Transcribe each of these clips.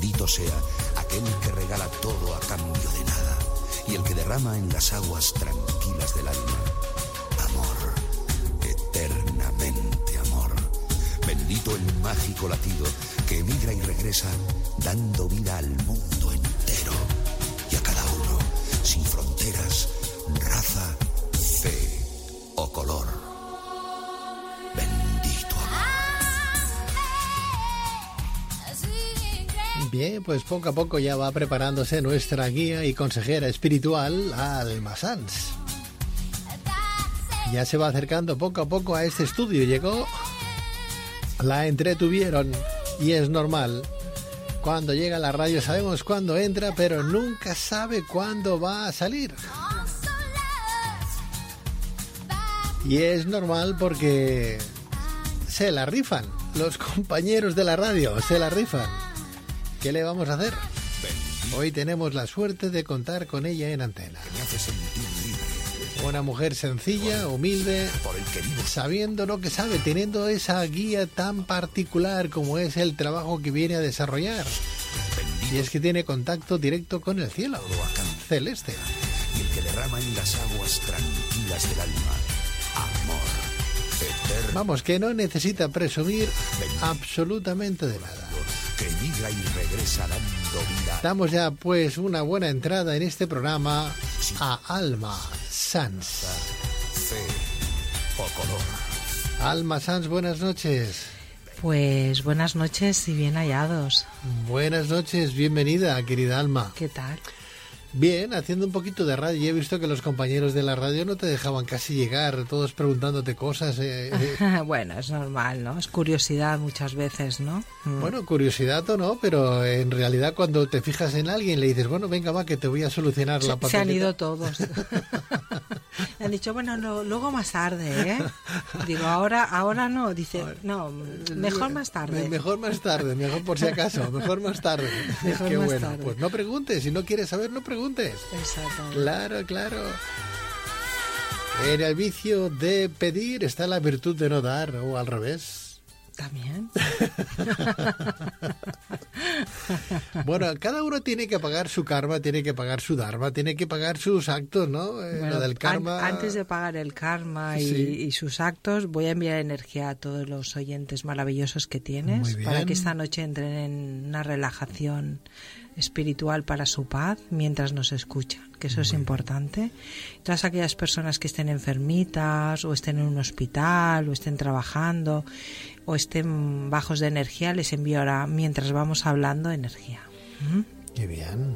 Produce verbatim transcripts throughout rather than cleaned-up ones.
Bendito sea aquel que regala todo a cambio de nada y el que derrama en las aguas tranquilas del alma amor, eternamente amor. Bendito el mágico latido que emigra y regresa dando vida al mundo entero y a cada uno, sin fronteras, raza, fe o color. Bendito amor. Bien, pues poco a poco ya va preparándose nuestra guía y consejera espiritual, Alma Sanz. Ya se va acercando poco a poco a este estudio. Llegó, la entretuvieron y es normal. Cuando llega a la radio sabemos cuándo entra, pero nunca sabe cuándo va a salir. Y es normal porque se la rifan. Los compañeros de la radio se la rifan. ¿Qué le vamos a hacer? Hoy tenemos la suerte de contar con ella en antena. Una mujer sencilla, humilde, sabiendo lo que sabe, teniendo esa guía tan particular como es el trabajo que viene a desarrollar. Y es que tiene contacto directo con el cielo celeste. Y el que derrama en las aguas tranquilas del alma amor eterno. Vamos, que no necesita presumir absolutamente de nada. Que migra y regresa dando vida. Damos ya pues una buena entrada en este programa a Alma Sanz. Fe o color. Alma Sanz, buenas noches. Pues buenas noches y bien hallados. Buenas noches, bienvenida, querida Alma. ¿Qué tal? Bien, haciendo un poquito de radio. Y he visto que los compañeros de la radio no te dejaban casi llegar, todos preguntándote cosas. Eh, eh. Bueno, es normal, ¿no? Es curiosidad muchas veces, ¿no? Bueno, curiosidad o no, pero en realidad cuando te fijas en alguien le dices, bueno, venga, va, que te voy a solucionar se, la papeleta. Se han ido todos. Han dicho, bueno, no, luego más tarde, ¿eh? Digo, ahora ahora no. Dice, no, mejor más tarde. Mejor más tarde, mejor por si acaso, mejor más tarde. Mejor Qué más bueno. tarde. Pues no preguntes, si no quieres saber, no preguntes. Exacto. Claro, claro. En el vicio de pedir está la virtud de no dar, o al revés. También. Bueno, cada uno tiene que pagar su karma, tiene que pagar su dharma, tiene que pagar sus actos, ¿no? Eh, Bueno, lo del karma. an- antes de pagar el karma y, Sí. y sus actos, voy a enviar energía a todos los oyentes maravillosos que tienes Muy bien. para que esta noche entren en una relajación espiritual para su paz mientras nos escuchan, que eso es importante. Todas aquellas personas que estén enfermitas o estén en un hospital o estén trabajando o estén bajos de energía, les envío ahora, mientras vamos hablando, energía. ¿Mm? Qué bien.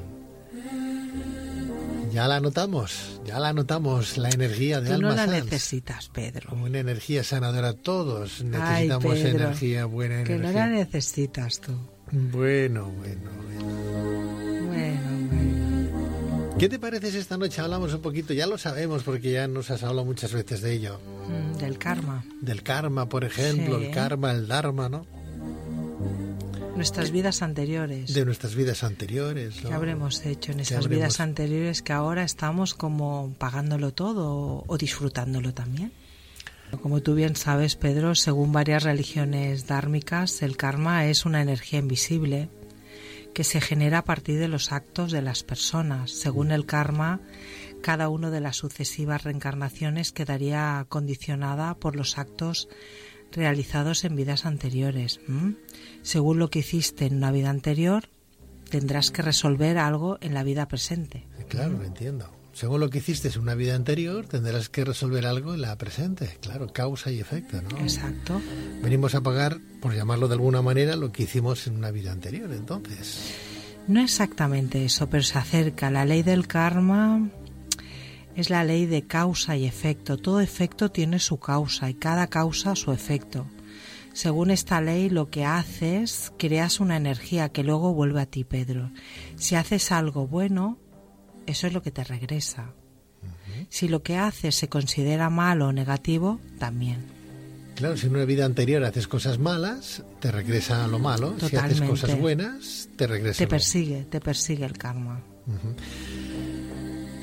Ya la notamos, ya la notamos, la energía de Tú Alma no la Sanz. necesitas, Pedro. Como una energía sanadora, todos Ay, necesitamos Pedro, energía, buena que energía. no la necesitas tú. Bueno, bueno, bueno. Bueno, bueno. ¿Qué te parece si esta noche hablamos un poquito? Ya lo sabemos porque ya nos has hablado muchas veces de ello. Mm, del karma. Del karma, por ejemplo, Sí. el karma, el dharma, ¿no? Nuestras vidas anteriores. De nuestras vidas anteriores, ¿no? ¿Qué habremos hecho en ¿Qué esas habremos- vidas anteriores que ahora estamos como pagándolo todo o, o disfrutándolo también? Como tú bien sabes, Pedro, según varias religiones dármicas, el karma es una energía invisible que se genera a partir de los actos de las personas. Según el karma, cada una de las sucesivas reencarnaciones quedaría condicionada por los actos realizados en vidas anteriores. ¿Mm? Según lo que hiciste en una vida anterior, tendrás que resolver algo en la vida presente. Claro, entiendo. Según lo que hiciste en una vida anterior, tendrás que resolver algo en la presente. Claro, causa y efecto, ¿no? Exacto. Venimos a pagar, por llamarlo de alguna manera, lo que hicimos en una vida anterior, entonces. No exactamente eso, pero se acerca. La ley del karma es la ley de causa y efecto. Todo efecto tiene su causa y cada causa su efecto. Según esta ley, lo que haces, creas una energía que luego vuelve a ti, Pedro. Si haces algo bueno, eso es lo que te regresa. Uh-huh. Si lo que haces se considera malo o negativo, también. Claro, si en una vida anterior haces cosas malas, te regresa lo malo. Totalmente. Si haces cosas buenas, te regresa Te lo... persigue, te persigue el karma. Uh-huh.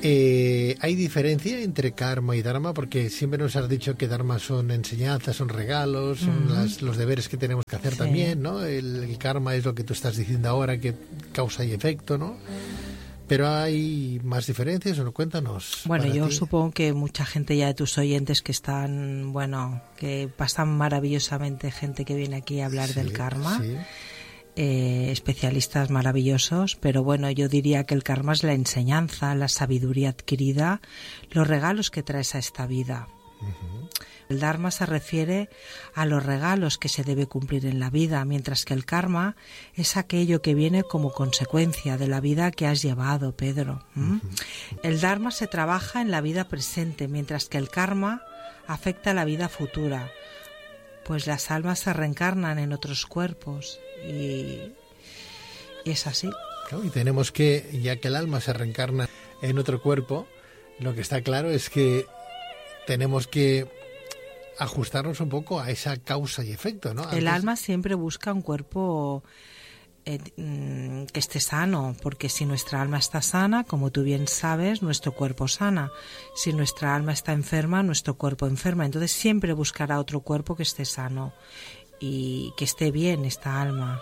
Eh, ¿Hay diferencia entre karma y dharma? Porque siempre nos has dicho que dharma son enseñanzas, son regalos, son uh-huh. las, los deberes que tenemos que hacer sí. también, ¿no? El, el karma es lo que tú estás diciendo ahora, que causa y efecto, ¿no? Pero ¿hay más diferencias o no? Cuéntanos. Bueno, yo ti. supongo que mucha gente ya de tus oyentes que están, bueno, que pasan maravillosamente, gente que viene aquí a hablar sí, del karma. Sí. Eh, especialistas maravillosos, pero bueno, yo diría que el karma es la enseñanza, la sabiduría adquirida, los regalos que traes a esta vida. Uh-huh. El dharma se refiere a los regalos que se debe cumplir en la vida, mientras que el karma es aquello que viene como consecuencia de la vida que has llevado, Pedro. ¿Mm? Uh-huh. El dharma se trabaja en la vida presente, mientras que el karma afecta a la vida futura, pues las almas se reencarnan en otros cuerpos. Y, y es así. Y tenemos que, ya que el alma se reencarna en otro cuerpo, lo que está claro es que tenemos que ajustarnos un poco a esa causa y efecto, ¿no? Antes... El alma siempre busca un cuerpo eh, que esté sano, porque si nuestra alma está sana, como tú bien sabes, nuestro cuerpo sana. Si nuestra alma está enferma, nuestro cuerpo enferma. Entonces siempre buscará otro cuerpo que esté sano y que esté bien esta alma.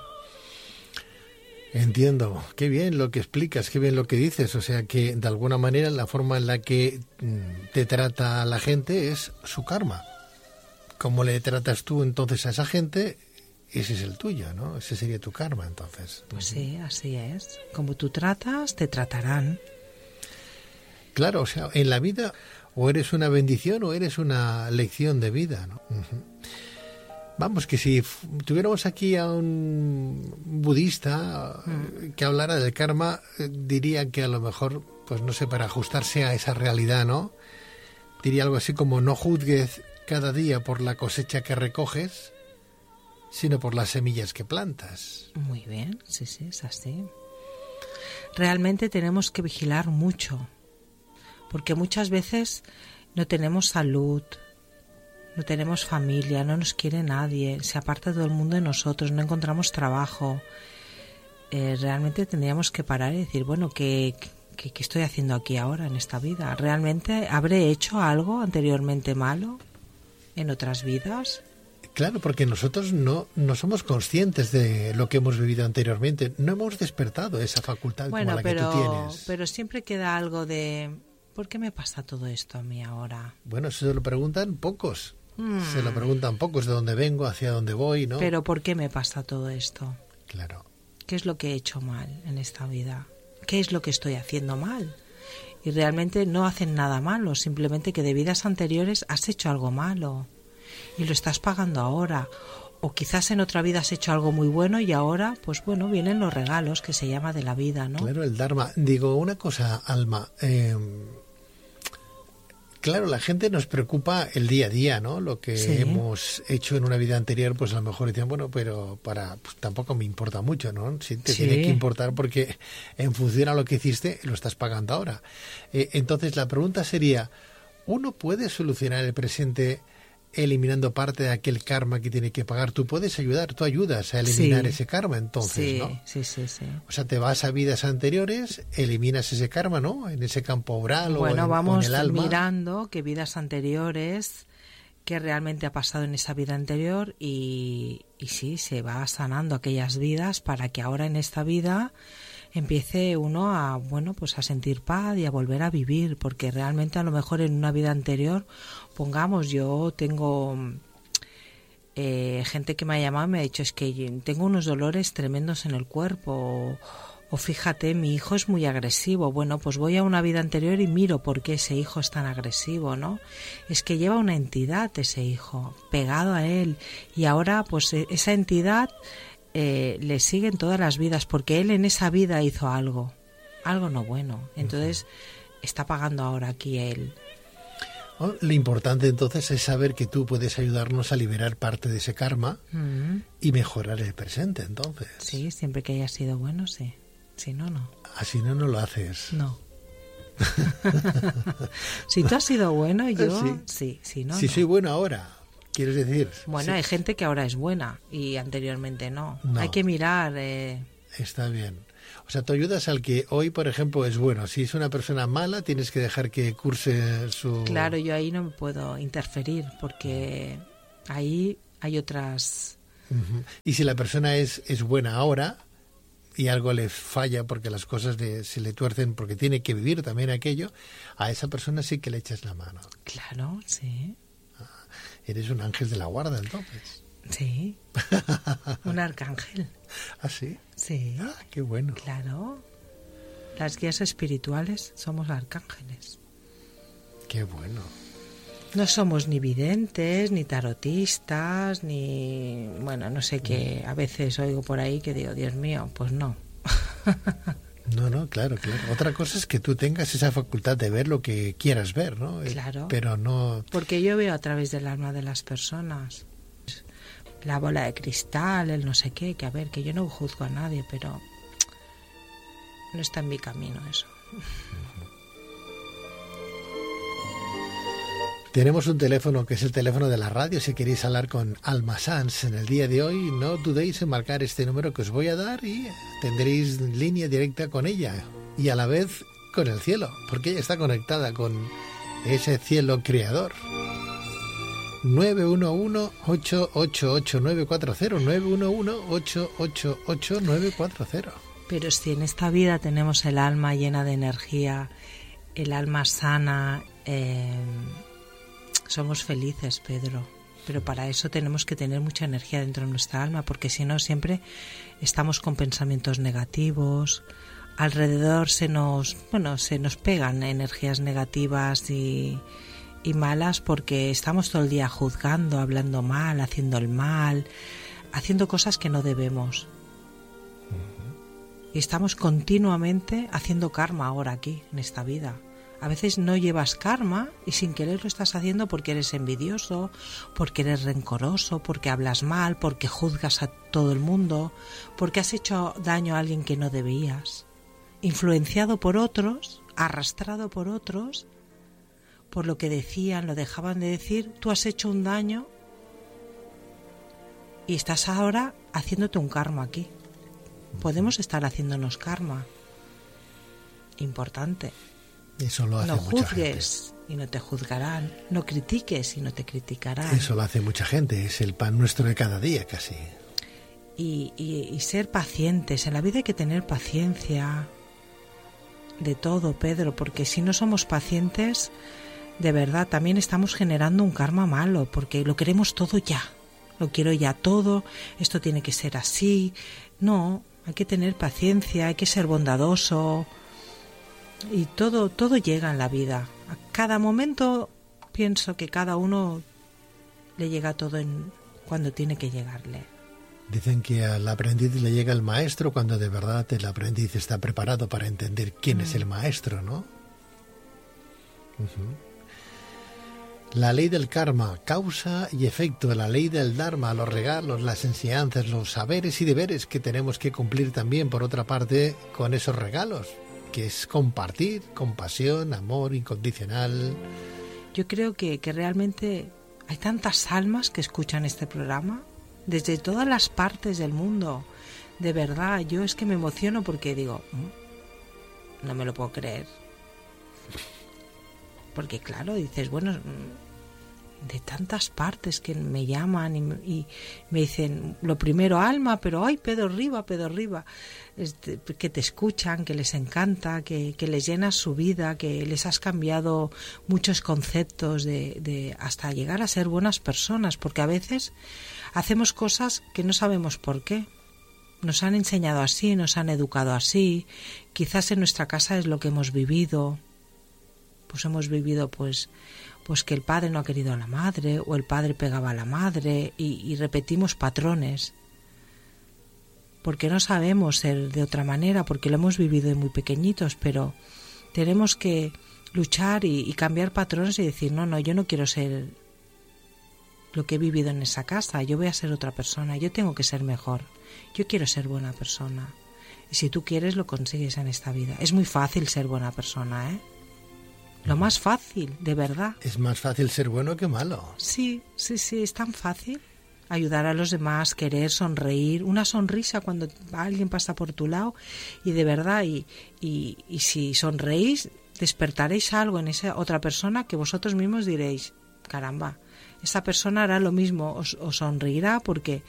Entiendo, qué bien lo que explicas, qué bien lo que dices, o sea que de alguna manera la forma en la que te trata la gente es su karma. Como le tratas tú entonces a esa gente, ese es el tuyo, ¿no? Ese sería tu karma entonces. Pues sí, así es. Como tú tratas, te tratarán. Claro, o sea, en la vida o eres una bendición o eres una lección de vida, ¿no? Uh-huh. Vamos, que si tuviéramos aquí a un budista que hablara del karma, diría que a lo mejor, pues no sé, para ajustarse a esa realidad, ¿no? Diría algo así como: no juzgues cada día por la cosecha que recoges, sino por las semillas que plantas. Muy bien, sí, sí, es así. Realmente tenemos que vigilar mucho, porque muchas veces no tenemos salud, no tenemos familia, no nos quiere nadie, se aparta todo el mundo de nosotros, no encontramos trabajo. Eh, realmente tendríamos que parar y decir, bueno, ¿qué, qué, qué estoy haciendo aquí ahora en esta vida? ¿Realmente habré hecho algo anteriormente malo en otras vidas? Claro, porque nosotros no, no somos conscientes de lo que hemos vivido anteriormente, no hemos despertado esa facultad bueno, como la pero, que tú tienes. Pero siempre queda algo de, ¿por qué me pasa todo esto a mí ahora? Bueno, eso se lo preguntan pocos. Hmm. Se lo preguntan pocos, de dónde vengo, hacia dónde voy, ¿no? Pero ¿por qué me pasa todo esto? Claro. ¿Qué es lo que he hecho mal en esta vida? ¿Qué es lo que estoy haciendo mal? Y realmente no hacen nada malo, simplemente que de vidas anteriores has hecho algo malo y lo estás pagando ahora. O quizás en otra vida has hecho algo muy bueno y ahora, pues bueno, vienen los regalos que se llama de la vida, ¿no? Claro, el Dharma. Digo, una cosa, Alma. Eh, claro, la gente nos preocupa el día a día, ¿no? Lo que sí. hemos hecho en una vida anterior, pues a lo mejor dicen, bueno, pero para pues, tampoco me importa mucho, ¿no? Sí, te sí. tiene que importar porque en función a lo que hiciste, lo estás pagando ahora. Eh, entonces, la pregunta sería, ¿uno puede solucionar el presente eliminando parte de aquel karma que tiene que pagar? Tú puedes ayudar, tú ayudas a eliminar sí. ese karma, entonces, sí, ¿no? Sí, sí, sí. O sea, te vas a vidas anteriores, eliminas ese karma, ¿no? En ese campo oral bueno, o en, vamos o en el alma. mirando qué vidas anteriores, qué realmente ha pasado en esa vida anterior y, y sí, se va sanando aquellas vidas para que ahora en esta vida empiece uno a, bueno, pues a sentir paz y a volver a vivir, porque realmente a lo mejor en una vida anterior, pongamos, yo tengo eh, gente que me ha llamado y me ha dicho, es que tengo unos dolores tremendos en el cuerpo, o, o fíjate, mi hijo es muy agresivo. Bueno, pues voy a una vida anterior y miro por qué ese hijo es tan agresivo, ¿no? Es que lleva una entidad ese hijo, pegado a él, y ahora pues esa entidad Eh, le siguen todas las vidas porque él en esa vida hizo algo, algo no bueno, entonces uh-huh. está pagando ahora aquí él. Oh, lo importante entonces es saber que tú puedes ayudarnos a liberar parte de ese karma uh-huh. y mejorar el presente, entonces. Sí, siempre que haya sido bueno, sí. Si no, no. Así no, no lo haces. No. Si tú has sido bueno, yo sí, sí si no, si no. soy bueno ahora. ¿Quieres decir? Bueno, sí. hay gente que ahora es buena y anteriormente no. no. Hay que mirar. Eh... Está bien. O sea, tú ayudas al que hoy, por ejemplo, es bueno. Si es una persona mala, tienes que dejar que curse su... Claro, yo ahí no me puedo interferir porque ahí hay otras... Uh-huh. Y si la persona es, es buena ahora y algo le falla porque las cosas le, se le tuercen porque tiene que vivir también aquello, a esa persona sí que le echas la mano. Claro, sí. Ah, eres un ángel de la guarda, entonces. Sí, un arcángel. ¿Ah, sí? Sí. Ah, qué bueno. Claro. Las guías espirituales somos arcángeles. Qué bueno. No somos ni videntes, ni tarotistas, ni... Bueno, no sé qué. A veces oigo por ahí que digo, Dios mío, pues no. No, no, claro, claro. Otra cosa es que tú tengas esa facultad de ver lo que quieras ver, ¿no? Claro. Pero no... Porque yo veo a través del alma de las personas. La bola de cristal, el no sé qué, que a ver, que yo no juzgo a nadie, pero no está en mi camino eso. Tenemos un teléfono que es el teléfono de la radio. Si queréis hablar con Alma Sanz en el día de hoy, no dudéis en marcar este número que os voy a dar y tendréis línea directa con ella y a la vez con el cielo, porque ella está conectada con ese cielo creador. nueve uno uno, ocho ocho ocho, nueve cuatro cero, nueve uno uno, ocho ocho ocho, nueve cuatro cero. Pero si en esta vida tenemos el alma llena de energía, el alma sana, eh, somos felices, Pedro. Pero para eso tenemos que tener mucha energía dentro de nuestra alma, porque si no siempre estamos con pensamientos negativos. Alrededor se nos, bueno, se nos pegan energías negativas y y malas porque estamos todo el día juzgando, hablando mal, haciendo el mal, haciendo cosas que no debemos. Uh-huh. Y estamos continuamente haciendo karma ahora aquí, en esta vida. A veces no llevas karma y sin querer lo estás haciendo porque eres envidioso, porque eres rencoroso, porque hablas mal, porque juzgas a todo el mundo, porque has hecho daño a alguien que no debías. Influenciado por otros, arrastrado por otros, por lo que decían, lo dejaban de decir, tú has hecho un daño y estás ahora haciéndote un karma aquí. Podemos estar haciéndonos karma. Importante. Eso lo hace no mucha juzgues gente. Y no te juzgarán. No critiques y no te criticarán. Eso lo hace mucha gente. Es el pan nuestro de cada día casi. Y, y, y ser pacientes. En la vida hay que tener paciencia de todo, Pedro, porque si no somos pacientes... De verdad, también estamos generando un karma malo, porque lo queremos todo ya. Lo quiero ya todo, esto tiene que ser así. No, hay que tener paciencia, hay que ser bondadoso. Y todo, todo llega en la vida. A cada momento pienso que cada uno le llega todo en cuando tiene que llegarle. Dicen que al aprendiz le llega el maestro cuando de verdad el aprendiz está preparado para entender quién mm. es el maestro, ¿no? Uh-huh. La ley del karma, causa y efecto, la ley del dharma, los regalos, las enseñanzas, los saberes y deberes que tenemos que cumplir también, por otra parte, con esos regalos, que es compartir, compasión, amor incondicional. Yo creo que, que realmente hay tantas almas que escuchan este programa, desde todas las partes del mundo. De verdad, yo es que me emociono porque digo, no me lo puedo creer. Porque claro, dices, bueno, de tantas partes que me llaman y, y me dicen, lo primero alma, pero ay, Pedro Riba, Pedro Riba, este, que te escuchan, que les encanta, que, que les llenas su vida, que les has cambiado muchos conceptos de, de hasta llegar a ser buenas personas, porque a veces hacemos cosas que no sabemos por qué. Nos han enseñado así, nos han educado así, quizás en nuestra casa es lo que hemos vivido. Pues hemos vivido pues, pues que el padre no ha querido a la madre o el padre pegaba a la madre y, y repetimos patrones porque no sabemos ser de otra manera, porque lo hemos vivido de muy pequeñitos, pero tenemos que luchar y, y cambiar patrones y decir no, no, yo no quiero ser lo que he vivido en esa casa, yo voy a ser otra persona, yo tengo que ser mejor, yo quiero ser buena persona y si tú quieres lo consigues en esta vida. Es muy fácil ser buena persona, ¿eh? Lo más fácil, de verdad. Es más fácil ser bueno que malo. Sí, sí, sí, es tan fácil. ayudar a los demás, querer, sonreír, una sonrisa cuando alguien pasa por tu lado y de verdad, y, y, y si sonreís, despertaréis algo en esa otra persona que vosotros mismos diréis, caramba, esa persona hará lo mismo, os, os sonreirá, porque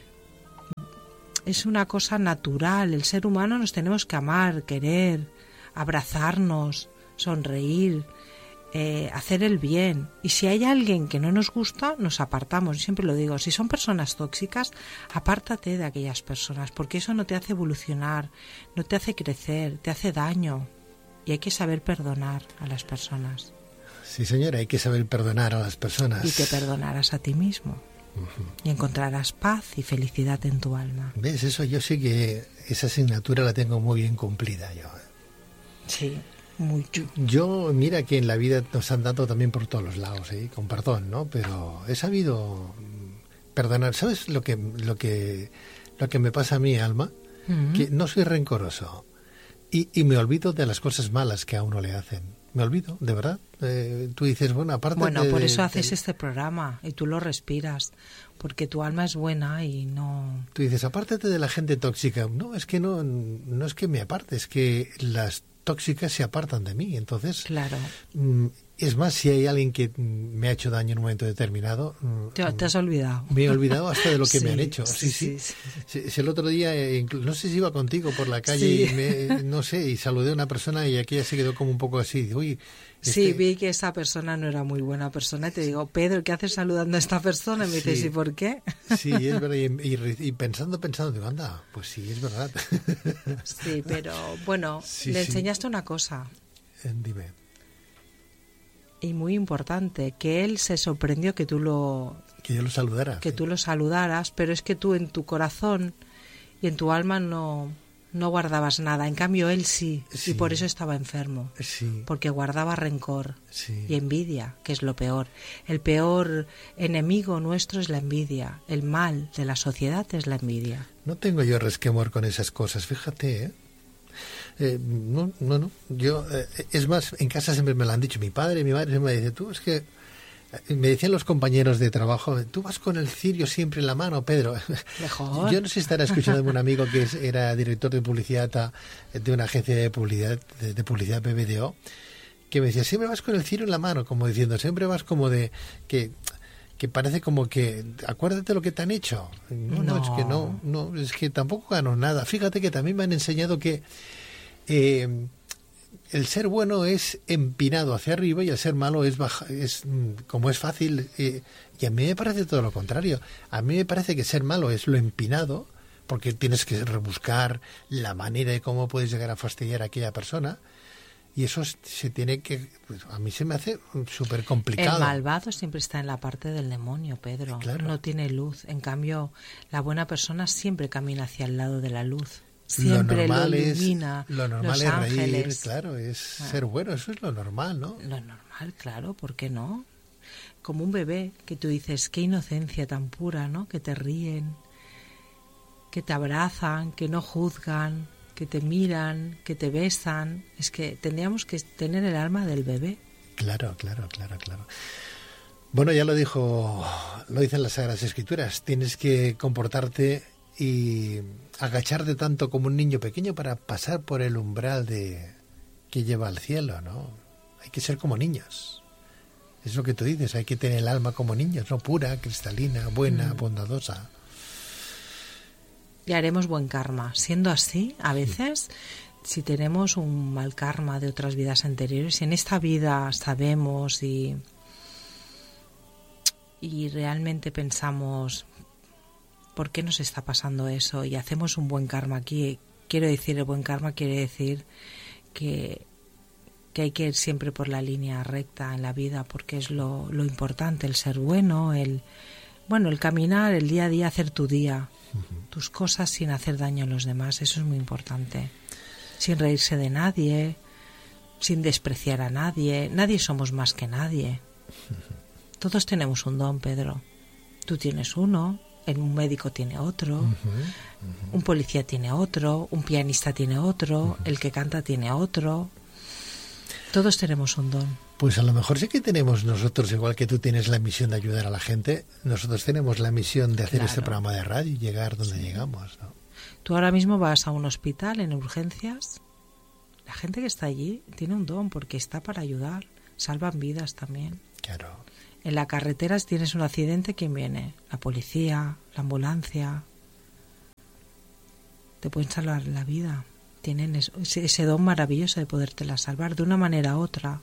es una cosa natural. El ser humano nos tenemos que amar, querer, abrazarnos, sonreír, eh, hacer el bien. Y si hay alguien que no nos gusta, nos apartamos. Yo siempre lo digo, si son personas tóxicas, apártate de aquellas personas, porque eso no te hace evolucionar, no te hace crecer, te hace daño. Y hay que saber perdonar a las personas. Sí, señora, hay que saber perdonar a las personas. Y te perdonarás a ti mismo. Uh-huh. Y encontrarás paz y felicidad en tu alma. ¿Ves? Eso yo sí que esa asignatura la tengo muy bien cumplida yo. Sí, mucho. Yo, mira que en la vida nos han dado también por todos los lados, ¿eh? Con perdón, ¿no? Pero he sabido perdonar. ¿Sabes lo que lo que lo que me pasa a mí, Alma? Uh-huh. Que no soy rencoroso y, y me olvido de las cosas malas que a uno le hacen. Me olvido, de verdad. Eh, tú dices, bueno, aparte Bueno, de, por eso de, haces de, este programa y tú lo respiras, porque tu alma es buena y no... Tú dices, apártate de la gente tóxica. No, es que no, no es que me aparte, es que las tóxicas se apartan de mí. Entonces, claro. Es más, si hay alguien que me ha hecho daño en un momento determinado... Te, te has olvidado. Me he olvidado hasta de lo que sí, me han hecho. Sí, sí. sí, sí. sí. El otro día, no sé si iba contigo por la calle, sí. y me, no sé, y saludé a una persona y aquella se quedó como un poco así. Uy, este... Sí, vi que esa persona no era muy buena persona y te digo, Pedro, ¿qué haces saludando a esta persona? Y me sí. dices, ¿y por qué? Sí, es verdad. Y, y, y pensando, pensando, digo, anda, pues sí, es verdad. Sí, pero bueno, sí, le enseñaste sí. una cosa. Dime. Y muy importante, que él se sorprendió que tú lo... Que yo lo saludara. Que sí. tú lo saludaras, pero es que tú en tu corazón y en tu alma no, no guardabas nada. En cambio, él sí, sí. y por eso estaba enfermo. Sí. Porque guardaba rencor sí. y envidia, que es lo peor. El peor enemigo nuestro es la envidia. El mal de la sociedad es la envidia. No tengo yo resquemor con esas cosas, fíjate, ¿eh? Eh, no, no, no. Yo, eh, es más, en casa siempre me lo han dicho. Mi padre y mi madre siempre me dicen, tú, es que... Me decían los compañeros de trabajo, tú vas con el cirio siempre en la mano, Pedro. Mejor. Yo no sé si estará escuchando de un amigo que es, era director de publicidad de una agencia de publicidad, de, de publicidad B B D O, que me decía, siempre vas con el cirio en la mano, como diciendo, siempre vas como de... que que parece como que, acuérdate lo que te han hecho. No, no, no es que no, no, es que tampoco gano nada. Fíjate que también me han enseñado que eh, el ser bueno es empinado hacia arriba y el ser malo es baja, es como es fácil. Eh, y a mí me parece todo lo contrario. A mí me parece que ser malo es lo empinado, porque tienes que rebuscar la manera de cómo puedes llegar a fastidiar a aquella persona. Y eso se tiene que... Pues a mí se me hace súper complicado. El malvado siempre está en la parte del demonio, Pedro. Claro. No tiene luz. En cambio, la buena persona siempre camina hacia el lado de la luz. Siempre lo, lo ilumina. Es, lo normal los es ángeles. reír, claro, es ah. ser bueno. Eso es lo normal, ¿no? Lo normal, claro. ¿Por qué no? Como un bebé que tú dices, qué inocencia tan pura, ¿no? Que te ríen, que te abrazan, que no juzgan, que te miran, que te besan. Es que tendríamos que tener el alma del bebé. Claro, claro, claro, claro. Bueno, ya lo dijo, lo dicen las Sagradas Escrituras, tienes que comportarte y agacharte tanto como un niño pequeño para pasar por el umbral de que lleva al cielo, ¿no? Hay que ser como niños. Es lo que tú dices, hay que tener el alma como niños, ¿no? Pura, cristalina, buena, mm. bondadosa. Y haremos buen karma. Siendo así, a veces, si tenemos un mal karma de otras vidas anteriores, si en esta vida sabemos y, y realmente pensamos por qué nos está pasando eso y hacemos un buen karma aquí, quiero decir, el buen karma quiere decir que, que hay que ir siempre por la línea recta en la vida, porque es lo, lo importante, el ser bueno, el, bueno, el caminar, el día a día, hacer tu día. Tus cosas sin hacer daño a los demás, eso es muy importante. Sin reírse de nadie, sin despreciar a nadie. Nadie somos más que nadie. Todos tenemos un don, Pedro. Tú tienes uno, un médico tiene otro, uh-huh, uh-huh. un policía tiene otro, un pianista tiene otro, uh-huh. el que canta tiene otro. Todos tenemos un don. Pues a lo mejor sí que tenemos nosotros, igual que tú tienes la misión de ayudar a la gente, nosotros tenemos la misión de hacer Claro. este programa de radio y llegar donde sí. llegamos, ¿no? Tú ahora mismo vas a un hospital en urgencias. La gente que está allí tiene un don porque está para ayudar. Salvan vidas también. Claro. En la carretera, si tienes un accidente, ¿quién viene? La policía, la ambulancia. Te pueden salvar la vida. Tienen eso, ese, ese don maravilloso de podértela salvar de una manera u otra.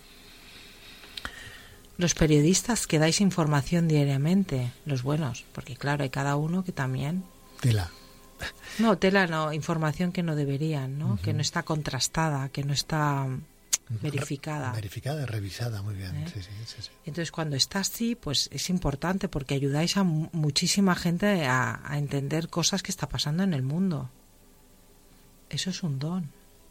Los periodistas que dais información diariamente, los buenos, porque claro, hay cada uno que también... Tela. No, tela no, información que no deberían, ¿no? Uh-huh. Que no está contrastada, que no está verificada. Verificada, revisada, muy bien. ¿Eh? Sí, sí, sí, sí. Entonces, cuando está así, pues es importante porque ayudáis a mu- muchísima gente a, a entender cosas que está pasando en el mundo. Eso es un don.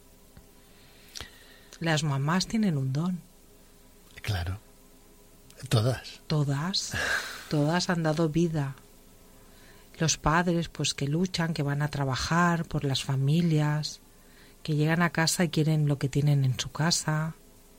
Las mamás tienen un don. Claro. Todas. Todas, todas han dado vida. Los padres, pues que luchan, que van a trabajar por las familias, que llegan a casa y quieren lo que tienen en su casa.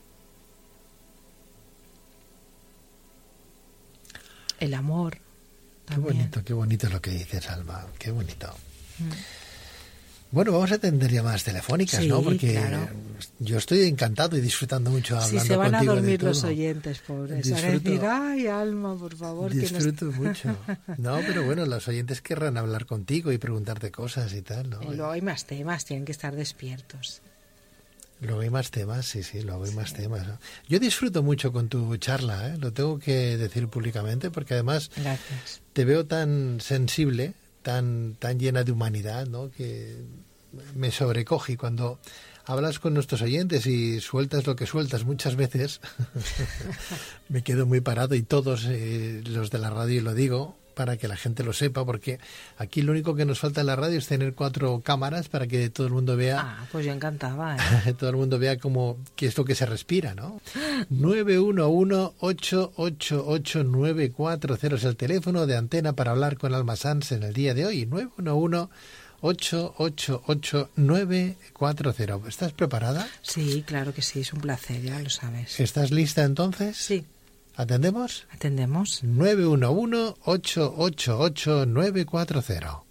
El amor. Qué También. bonito, qué bonito es lo que dices, Alma. Qué bonito. Mm. Bueno, vamos a atender llamadas telefónicas, Sí, ¿no? Porque claro. yo estoy encantado y disfrutando mucho hablando Si se van a contigo de dormir los todo. oyentes, pobres. Van a Disfruto- decir, ay, Alma, por favor. que nos-". Disfruto mucho. No, pero bueno, los oyentes querrán hablar contigo y preguntarte cosas y tal, ¿no? Y luego hay más temas, tienen que estar despiertos. Luego hay más temas, sí, sí, luego hay más temas, ¿no? Yo disfruto mucho con tu charla, ¿eh? Lo tengo que decir públicamente porque además Gracias. te veo tan sensible, tan, tan llena de humanidad, ¿no? Que me sobrecoge y cuando hablas con nuestros oyentes y sueltas lo que sueltas muchas veces, me quedo muy parado y todos eh, los de la radio lo digo para que la gente lo sepa, porque aquí lo único que nos falta en la radio es tener cuatro cámaras para que todo el mundo vea. Ah, pues yo encantada, ¿eh? Todo el mundo vea cómo qué es lo que se respira, ¿no? nueve uno uno, ocho ocho ocho, nueve cuatro cero es el teléfono de antena para hablar con Alma Sanz en el día de hoy. nueve uno uno, ocho ocho ocho, nueve cuatro cero. ¿Estás preparada? Sí, claro que sí, es un placer, ya lo sabes. ¿Estás lista entonces? Sí. ¿Atendemos? ¿Atendemos? nueve uno uno, ocho ocho ocho, nueve cuatro cero.